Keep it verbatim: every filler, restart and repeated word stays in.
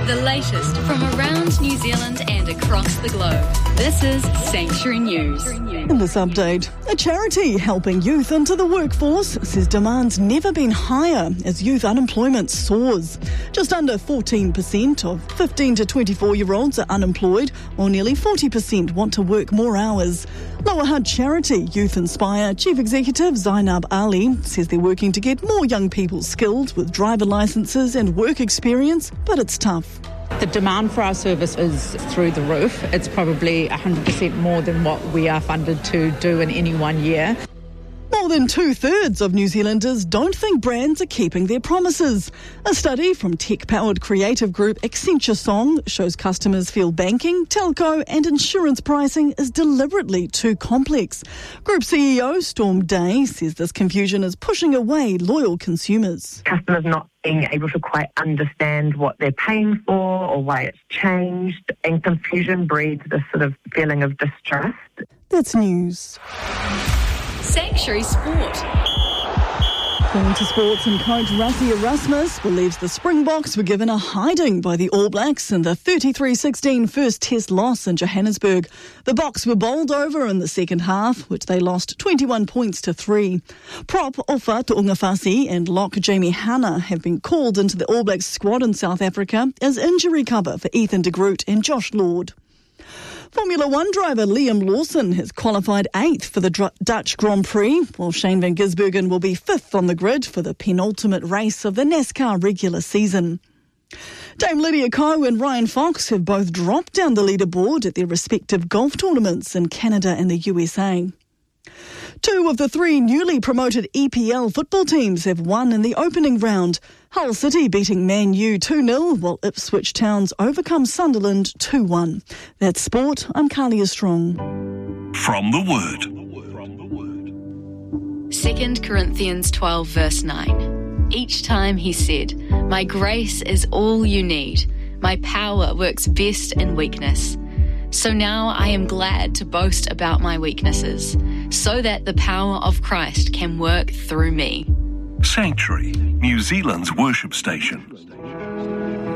The latest from around New Zealand and across the globe. This is Sanctuary News. In this update, a charity helping youth into the workforce says demand's never been higher as youth unemployment soars. Just under fourteen percent of fifteen to twenty-four-year-olds are unemployed, while nearly forty percent want to work more hours. Lower Hutt charity Youth Inspire Chief Executive Zainab Ali says they're working to get more young people skilled with driver licences and work experience, but it's tough. The demand for our service is through the roof. It's probably one hundred percent more than what we are funded to do in any one year. More than two-thirds of New Zealanders don't think brands are keeping their promises. A study from tech-powered creative group Accenture Song shows customers feel banking, telco and insurance pricing is deliberately too complex. Group C E O Storm Day says this confusion is pushing away loyal consumers. Customers not being able to quite understand what they're paying for or why it's changed, and confusion breeds this sort of feeling of distrust. That's news. Sanctuary Sport. Going to sports, and coach Rassie Erasmus believes the Springboks were given a hiding by the All Blacks in the thirty-three sixteen first test loss in Johannesburg. The Boks were bowled over in the second half, which they lost twenty-one points to three. Prop Ofa Tu'ungafasi and lock Jamie Hanna have been called into the All Blacks squad in South Africa as injury cover for Ethan de Groot and Josh Lord. Formula One driver Liam Lawson has qualified eighth for the Dr- Dutch Grand Prix, while Shane van Gisbergen will be fifth on the grid for the penultimate race of the NASCAR regular season. Dame Lydia Ko and Ryan Fox have both dropped down the leaderboard at their respective golf tournaments in Canada and the U S A. Two of the three newly promoted E P L football teams have won in the opening round. Hull City beating Man U two nil, while Ipswich Town's overcome Sunderland two one. That's sport. I'm Carlia Strong. From the Word. Second Corinthians twelve verse nine. Each time he said, "My grace is all you need. My power works best in weakness." So now I am glad to boast about my weaknesses, so that the power of Christ can work through me. Sanctuary, New Zealand's worship station.